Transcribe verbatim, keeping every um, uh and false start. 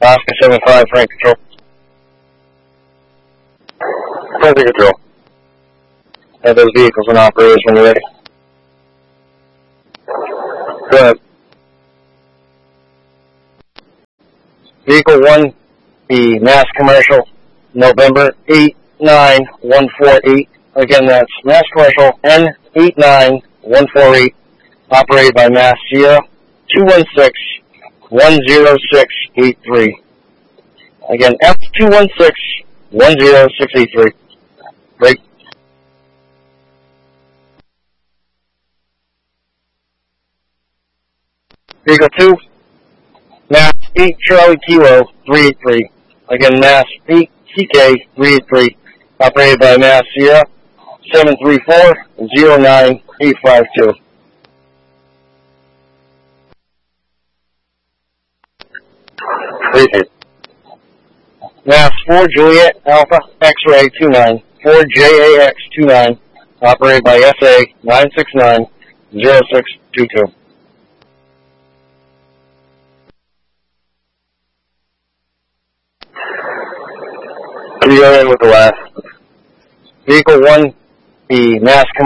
Oscar seven five, Frank Control. Frank Control. Have those vehicles in operation when you're ready. Go ahead. Vehicle one, the Mass Commercial, November eight nine one four eight. Again, that's Mass Commercial N eight nine one four eight, operated by Mass Sierra two one six one zero six eight three. Again, F two one six one zero six eight three. Break. Vehicle two, Mass eight Charlie Kilo three eight three. Again, Mass eight C K three eight three, operated by Mass Sierra seven three four zero nine eight five two. Appreciate it. Mass four Juliet Alpha X-Ray two nine, four J A X two nine, operated by S A nine six nine zero six two two. Can you go in with the last? Vehicle one, the Mass